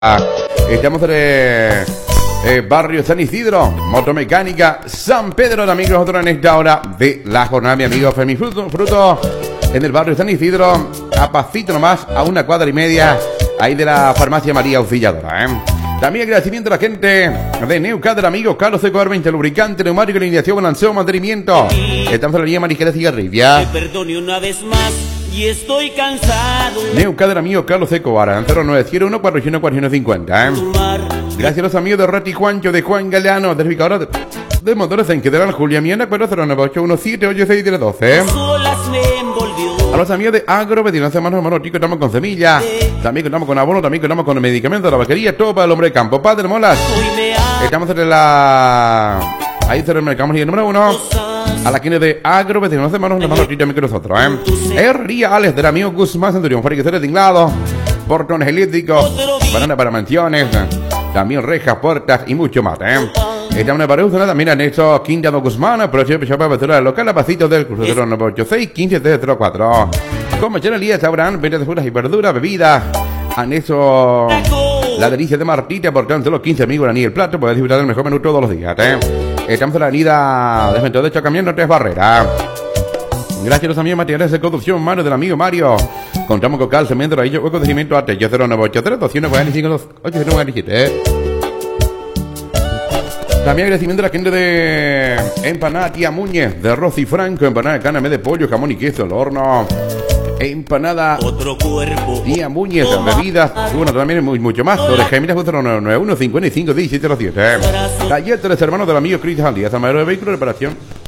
Estamos en el barrio San Isidro, Motomecánica San Pedro, amigos, nosotros en esta hora de la jornada, mi amigo Fermín Fruto, en el barrio San Isidro, a pasito nomás, a una cuadra y media, ahí de la farmacia María Auxiliadora, También agradecimiento a la gente de Neucader, amigos, Carlos Seco 20, lubricante, neumático, iniciación, balanceo, mantenimiento. Estamos en la línea Marisqueras y Garribia. Me perdone una vez más y estoy cansado. Neucader, amigo, Carlos Seco 0901 414150, Gracias a los amigos de Rati Juancho, de Juan Galeano, certificadora de motores en Quedarán, Julia Miena, 4098178612. Solas me envolvió. A los amigos de Agro, Vetinancia Manos Hermano Tico, estamos con semilla, también contamos con abono, también contamos con medicamentos, la vaquería, todo para el hombre de campo. Padre Molas, estamos en la... ahí se remercamos el número 1. A la quienes de Agro, Vetinancia Manos Hermano Tico, también con nosotros, Herría Alex, del amigo Guzmán Centurión, Fábrica de tinglado, portones eléctricos, banana para mansiones, también rejas, puertas y mucho más, Estamos en el barrio Usana, también en hecho Quinta de Guzmán, pero siempre para apertura local a pasitos del crucero 986-15304. Comercialía, sabrán, ventas de frutas y verduras, bebidas, anexo la delicia de Martita, por tan solo 15 amigos ni el plato, puedes disfrutar del mejor menú todos los días, Estamos en la avenida Desventado de Chacamiento, Tres Barreras. Gracias a los amigos materiales de conducción, manos del amigo Mario. Contamos con cal, cemento, raíz, hueco de cimiento, AT, 0983 245 897. También agradecimiento a la gente de Empanada Tía Muñez, de arroz y franco, empanada de carne de pollo, jamón y queso al horno. Empanada Otro cuerpo. Tía Muñez, bebidas, bueno, también mucho más. Sobre Gemilas 0991 55 1707. Taller de los hermanos del amigo Cris Aldía, San Madero de Vehículo de Reparación.